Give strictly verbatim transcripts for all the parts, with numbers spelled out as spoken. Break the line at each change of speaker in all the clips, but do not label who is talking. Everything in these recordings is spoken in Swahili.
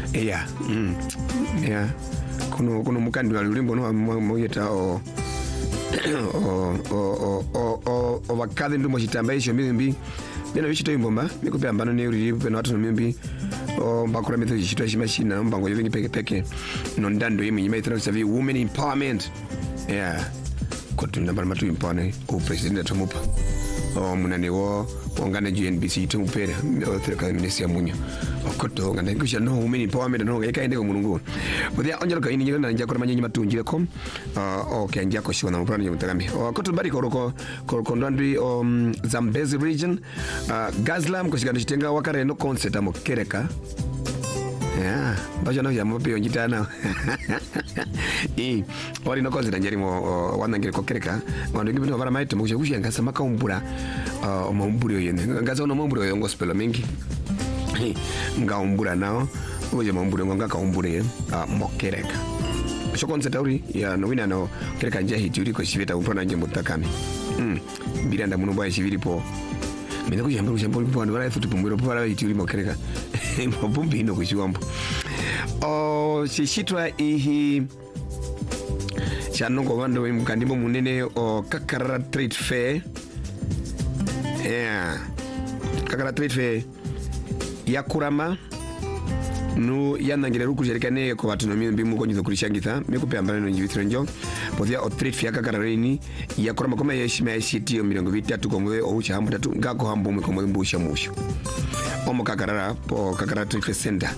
yeah mm yeah kuno kuno mukandi wa ulimbo no moyeta o o o o o o bakade ndumo chitambaisho mimbi bena bichito imbomba mikupe ambano ne uri bena watu mimbi o mbakura metho chichito chimashina mbango yovingi peke peke no ndando yimi yima ithana savi women empowerment yeah kotu namba matu impone o president tumupa o munane wo ongana G N B C tumupera o theka ministry munyo okoto ngana ngusha no women empowerment no ngeka ende ko mulungu bodi onjalo ka iningira nanja kora manyenyi matunjire ko o kenja ko shona mupana nyo mutagami o kotu bari koroko koroko ndandi o Zambezi region Gazlam ko shikana chitenga wakare no concert amokereka yeah bajo no yamo pe onjitana eh ori no concert njeri mo wanangire ko kereka ngondo ngibino bara maito mo kushenga sama ka umbura o maumburo yene ngaza no maumburo yo gospel mingi nga umbura nao oje maumburo nga ka umbure mokereka so concert ori ya no wina no kereka nje hituri ko shiveta umpona nje mutakami mm biranda muno bwa shiviripo mina ko yamba ujambo lipo ndo bara futu pumbiro para hituri mokereka mbombi no kushiwambo o shishitwa ihi chanongo wando mkandimo munene o Kakarara Trade Fair yeah Kakarara Trade Fair ya kurama no yanangire rukujerikane ko batu no mimbi muko nyizo kurishangitha mikupe ambana no njibitiro njo podia o trade fair Kakarara rini ya kurama koma yeshima yashiti mirongo bitatu komwe o ucha hambu tatu ngako hambu mwe komwe mbusha musho omo Kakarara po Kakarara Trade Fair Center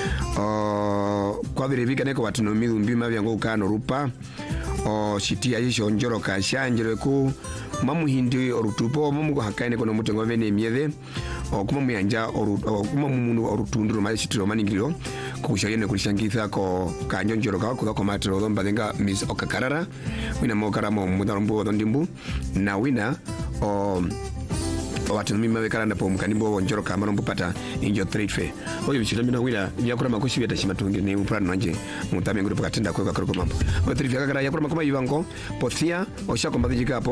o kwa birivika neko batu no mimbi mabyango ukano rupa o shitia yisho njoro ka shanjere ku mamuhindi orutupo mamugo hakaine kono mutengo vene mieve o kuma muyanja oru kuma mumundu orutunduro mali shitiro maningiro kushayene kulishangitha ko kanjonjoro ka ko ko matro domba denga Miss Okakarara wina mokaramo mudarumbo ndimbu na wina o watu mimi mawekana na pomu kanimbo wonjoro kama nombo pata injo trade fair oyo bichira mina wila yakura makoshi beta shimatungi ni upran nje mutame nguru pakatenda kwa kakoro mambo o trade fair Kakarara yakura makoma yivango pothia oshakomba dijika